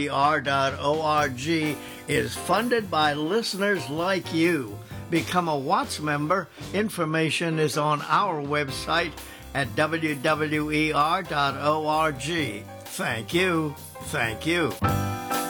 WER.org is funded by listeners like you. Become a Watts member. Information is on our website at WWER.org. Thank you. Thank you.